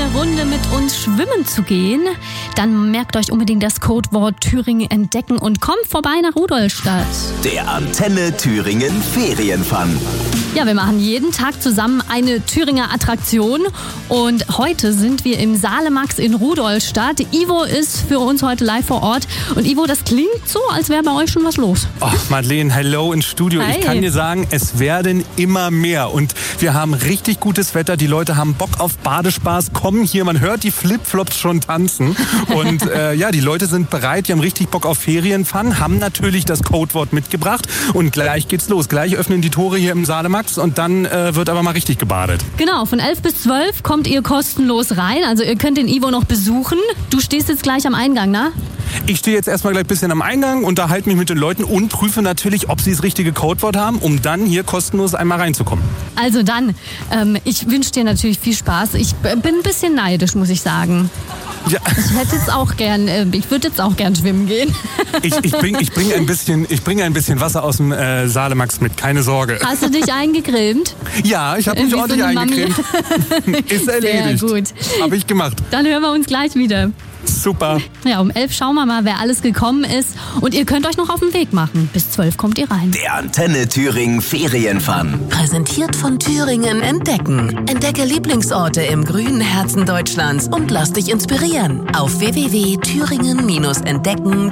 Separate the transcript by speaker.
Speaker 1: Runde mit uns schwimmen zu gehen, dann merkt euch unbedingt das Codewort Thüringen entdecken und kommt vorbei nach Rudolstadt.
Speaker 2: Der Antenne Thüringen Ferienfun.
Speaker 1: Ja, wir machen jeden Tag zusammen eine Thüringer Attraktion und heute sind wir im Salemax in Rudolstadt. Ivo ist für uns heute live vor Ort und Ivo, das klingt so, als wäre bei euch schon was los.
Speaker 3: Oh, Madeleine, hello ins Studio.
Speaker 1: Hi.
Speaker 3: Ich kann dir sagen, es werden immer mehr und wir haben richtig gutes Wetter. Die Leute haben Bock auf Badespaß, kommen hier, man hört die Flipflops schon tanzen und die Leute sind bereit, die haben richtig Bock auf Ferienfun, haben natürlich das Codewort mitgebracht und gleich geht's los. Gleich öffnen die Tore hier im Salemax und dann wird aber mal richtig gebadet.
Speaker 1: Genau, von 11 bis 12 kommt ihr kostenlos rein, also ihr könnt den Ivo noch besuchen. Du stehst jetzt gleich am Eingang, ne?
Speaker 3: Ich stehe jetzt erstmal gleich ein bisschen am Eingang, unterhalte mich mit den Leuten und prüfe natürlich, ob sie das richtige Codewort haben, um dann hier kostenlos einmal reinzukommen.
Speaker 1: Also dann, ich wünsche dir natürlich viel Spaß. Ich bin ein bisschen neidisch, muss ich sagen.
Speaker 3: Ja.
Speaker 1: Ich würde jetzt auch gern schwimmen gehen.
Speaker 3: Ich bring ein bisschen Wasser aus dem Salemax mit, keine Sorge.
Speaker 1: Hast du dich eingecremt?
Speaker 3: Ja, ich habe mich ordentlich eingecremt. Ist erledigt.
Speaker 1: Sehr gut.
Speaker 3: Habe ich gemacht.
Speaker 1: Dann hören wir uns gleich wieder.
Speaker 3: Super.
Speaker 1: Ja, um 11 schauen wir mal, wer alles gekommen ist. Und ihr könnt euch noch auf den Weg machen. Bis 12 kommt ihr rein.
Speaker 2: Der Antenne Thüringen Ferienfun.
Speaker 4: Präsentiert von Thüringen entdecken. Entdecke Lieblingsorte im grünen Herzen Deutschlands und lass dich inspirieren. Auf www.thüringen-entdecken.de